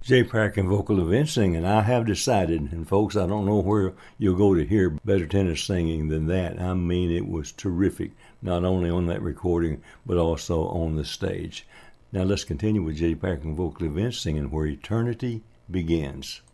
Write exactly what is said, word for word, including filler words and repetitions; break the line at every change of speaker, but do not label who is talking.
Jay Packer vocal event singing. I have decided, and folks, I don't know where you'll go to hear better tenor singing than that. I mean, it was terrific, not only on that recording, but also on the stage. Now let's continue with Jay Packer vocal event singing, Where Eternity Begins.